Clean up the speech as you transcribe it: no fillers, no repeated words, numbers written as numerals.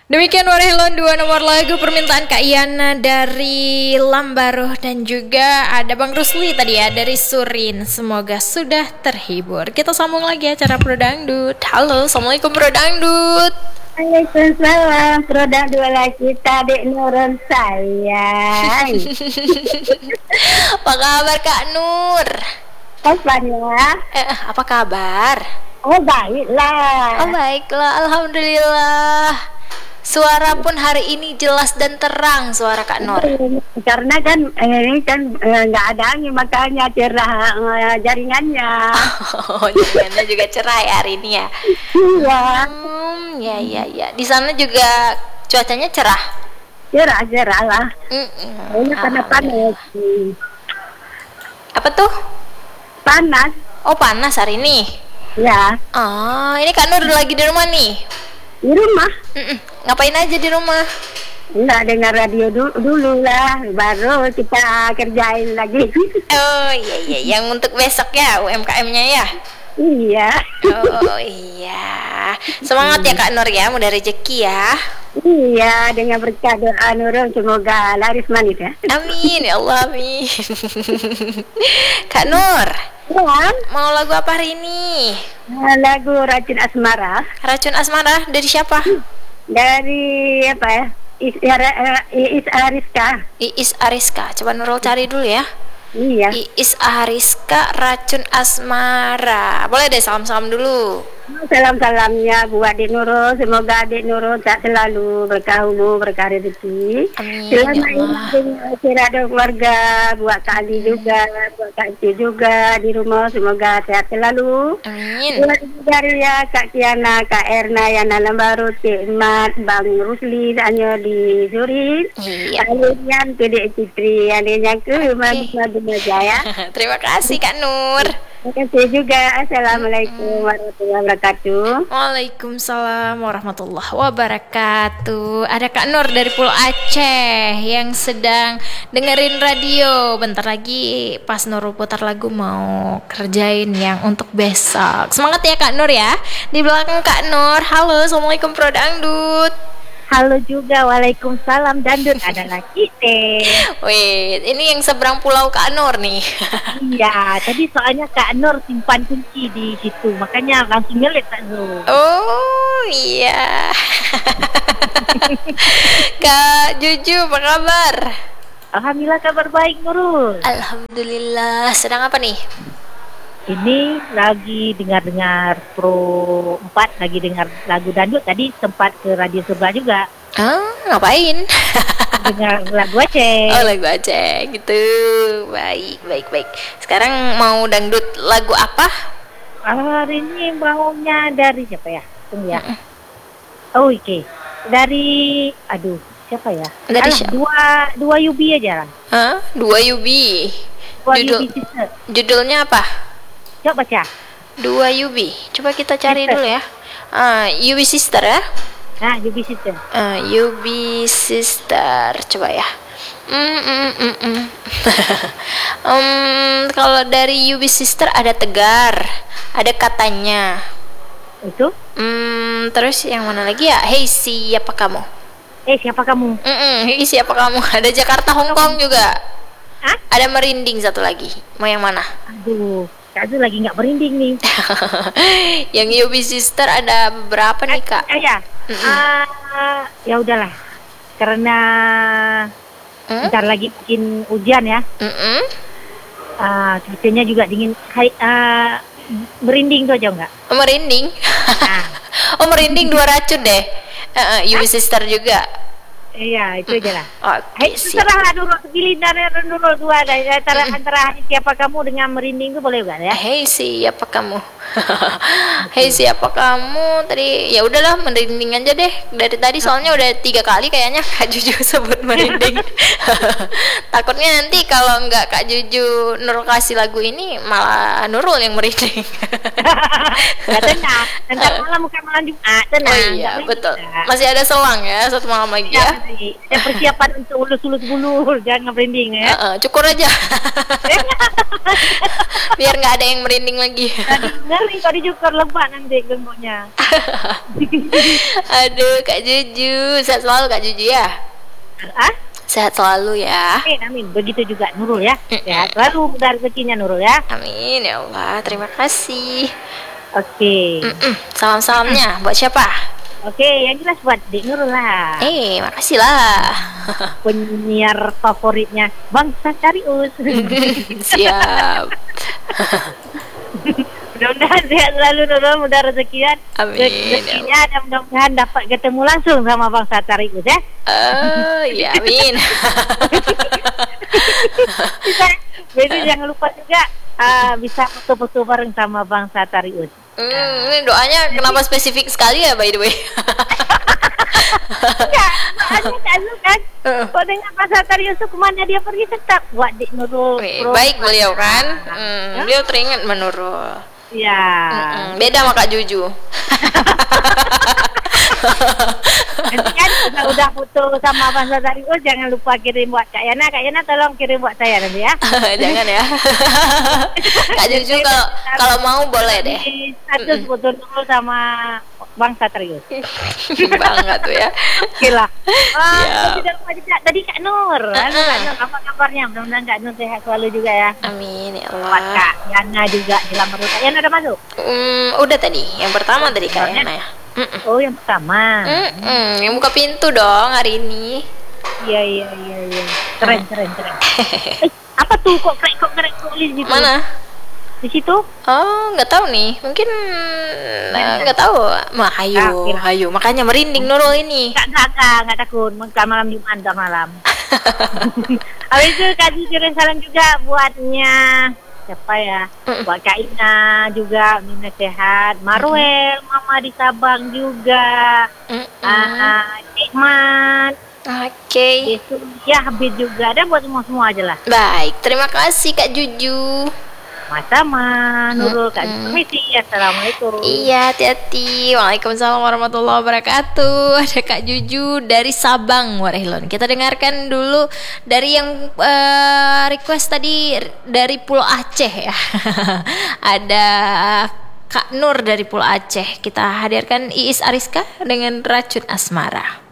Demikian Warhelon, dua nomor lagu permintaan Kak Yana dari Lambaruh dan juga ada Bang Rusli tadi ya dari Surin. Semoga sudah terhibur. Kita sambung lagi acara Pro Dangdut. Halo, Assalamualaikum Pro Dangdut. Waalaikumsalam, produk dua lagi kita Dek Nurun sayang. Apa kabar Kak Nur? Apanya? Apa kabar? Oh baiklah. Oh baiklah, Alhamdulillah. Suara pun hari ini jelas dan terang suara Kak Nur. Karena kan ini kan nggak ada angin makanya cerah jaringannya. Oh, jaringannya juga cerah ya hari ini ya. Iya. Ya. Di sana juga cuacanya cerah. Cerah lah. Ini panas. Apa tuh? Panas. Oh panas hari ini. Ya. Oh, ini Kak Nur lagi di rumah nih. Di rumah. Ngapain aja di rumah? Nggak dengar radio dulu lah, baru kita kerjain lagi. Oh iya, yang untuk besok ya UMKM-nya ya. Iya. Oh iya. Semangat ya Kak Nur ya, mudah rezeki ya. Iya, dengan berkah doa Nurul semoga laris manis ya. Amin ya Allah, amin. Kak Nur, Ya. mau lagu apa hari ini? Lagu Racun Asmara. Racun Asmara dari siapa? Dari apa ya? Iis Ariska. Iis Ariska. Coba Nurul cari dulu ya. Iya. Iis Ariska, Racun Asmara. Boleh deh salam-salam dulu. Salam-salamnya buat Adik Nurul, semoga Adik Nurul tak selalu berkah umur, berkah rezeki. Amin Selama ya Allah. ini kira ada keluarga, buat Kak Ali juga, buat Kak Ici juga di rumah, semoga sehat selalu. Amin. Buat Ibu Daria, Kak Kiana, Kak Erna, Yana Lambaru, Cik Mat, Bang Rusli, hanya di Surin. Iya. Alian Kedek Citri, adanya ke Madu Jaya. Terima kasih Kak Nur. Terima kasih juga. Assalamualaikum warahmatullahi wabarakatuh. Waalaikumsalam warahmatullahi wabarakatuh. Ada Kak Nur dari Pulau Aceh yang sedang dengerin radio. Bentar lagi pas Nur putar lagu mau kerjain yang untuk besok. Semangat ya Kak Nur ya. Di belakang Kak Nur. Halo, Assalamualaikum Pro Dangdut. Halo juga, waalaikumsalam Dandut. Ada lagi teh. Wait, ini yang seberang pulau Kak Nur nih. Iya, tadi soalnya Kak Nur simpan kunci di situ, makanya langsung nyelet Kak Nur. Oh iya. Kak Juju apa kabar? Alhamdulillah kabar baik Nurul. Alhamdulillah. Sedang apa nih? Ini lagi dengar-dengar Pro 4, lagi dengar lagu Dandut. Tadi sempat ke radio sebelah juga. Ngapain? Dengar lagu Aceh. Oh, lagu Aceh gitu. Baik. Sekarang mau dangdut lagu apa? Hari ini maunya dari siapa ya? Tunggu ya. Oh, oke. Dari siapa ya? Dari siapa? Dua Yubi aja lah. Dua Yubi. Dua Yubi sister. Judulnya apa? Coba baca. Dua Yubi. Coba kita cari Sister. dulu ya. Yubi Sister ya. Nah, Yubi sister. Yubi Sister. Coba ya. Kalau dari Yubi Sister ada Tegar, ada Katanya. Itu? Terus yang mana lagi ya? Hey siapa kamu? Siapa kamu? Hey siapa kamu? Ada Jakarta Hong Kong juga. Hah? Ada Merinding satu lagi. Mau yang mana? Aduh, Kak Zul lagi nggak merinding nih. Yang Yubi Sister ada beberapa nih Kak. Ya. Ya udahlah. Karena bentar lagi bikin hujan ya. Cuacanya juga dingin. Merinding tuh aja enggak? Merinding. Oh, Merinding dua racun deh. Yubi Sister juga. Iya, itu aja lah. Oke, siap. Terserah Nurul, pilih dari Nurul dua antara siapa kamu dengan merinding itu boleh juga ya? Hey siapa kamu? Hey siapa kamu? Tadi ya udahlah merinding aja deh. Dari tadi soalnya udah 3 kali kayaknya Kak Juju sebut merinding. Takutnya nanti kalau nggak Kak Juju Nurul kasih lagu ini malah Nurul yang merinding. Gak tenang, nanti malam bukan malam Jumat, tenang. Oh iya betul. Masih ada selang ya, 1 malam lagi ya. Ada persiapan untuk ulus-ulus bulu, jangan merinding ya. Cukur aja. Biar nggak ada yang merinding lagi. Tadi ngeri kalau dicukur lebat nanti gemboknya. Aduh, Kak Juju. Sehat selalu Kak Juju ya. Ah? Sehat selalu ya. Amin, amin. Begitu juga Nurul ya. Sehat selalu mudah rezekinya Nurul ya. Amin ya Allah. Terima kasih. Oke. Salam-salamnya buat siapa? Oke, yang jelas buat Dik Nurul lah. Makasih lah. Penyiar favoritnya Bangsa Carius. Siap. Mudah-mudahan sehat selalu Nurul, mudah rezekian. Amin. Rezekinya dan mudah-mudahan dapat ketemu langsung sama Bangsa Carius ya. Ya amin. Jadi jangan lupa juga bisa foto-foto bareng sama Bangsa Tarius. Ini doanya kenapa spesifik sekali ya by the way? Enggak, doanya kan. Kok dengan Bangsa Tarius kemana dia pergi tetap buat Dik Nurul. Baik beliau kan. Beliau teringat menurut. Ya. Beda sama Kak Juju. Nanti kan udah foto sama Bangsa Tarius, jangan lupa kirim buat Kak Yana. Kak Yana tolong kirim buat saya nanti ya. Jangan ya. Kak Juju kalau mau boleh deh. Status foto dulu sama Bangsa Tarius. Bangga tuh ya. Oke lah. Tidak lupa juga tadi Kak Nur. Halo Kak Nur, apa kabarnya? Mudah-mudahan Kak Nur sehat selalu juga ya. Amin ya Buat Allah. Kak Yana juga dilamar. Kak Yana udah masuk? Udah tadi. Yang pertama tadi Kak Yana ya. Oh, yang pertama. Yang buka pintu dong hari ini. Iya. Keren. Apa tuh kok krek di situ? Mana? Di situ? Oh, nggak tahu nih. Mungkin nggak tahu. Hayu. Makanya merinding Nurul ini. Nggak takut. Malam Jumat malam. Habis itu kasih salam juga buatnya siapa ya? Buat Kak Ina juga, Mina sehat. Marwel, Mama di Sabang juga. Nikmat. Oke. Ya, Habib juga. Ada buat semua aja lah. Baik, terima kasih Kak Juju. Sama-sama, Nurul, Kak Permisi. Assalamualaikum. Iya, hati-hati. Waalaikumsalam warahmatullahi wabarakatuh. Ada Kak Juju dari Sabang, Warehilon. Kita dengarkan dulu dari yang request tadi dari Pulau Aceh ya. Ada Kak Nur dari Pulau Aceh. Kita hadirkan Iis Ariska dengan Racun Asmara.